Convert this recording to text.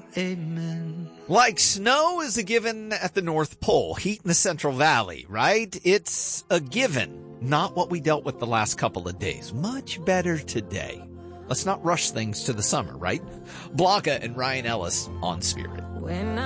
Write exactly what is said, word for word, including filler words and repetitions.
Amen. Like snow is a given at the North Pole, heat in the Central Valley, right? It's a given, not what we dealt with the last couple of days. Much better today. Let's not rush things to the summer, right? Blanca and Ryan Ellis on Spirit. When